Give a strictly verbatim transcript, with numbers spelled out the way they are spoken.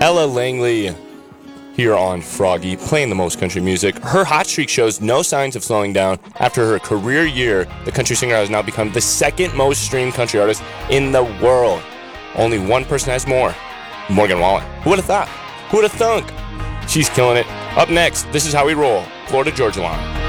Ella Langley here on Froggy, playing the most country music. Her hot streak shows no signs of slowing down. After her career year, the country singer has now become the second most streamed country artist in the world. Only one person has more. Morgan Wallen. Who would have thought? Who would have thunk? She's killing it. Up next, this is how we roll. Florida Georgia Line.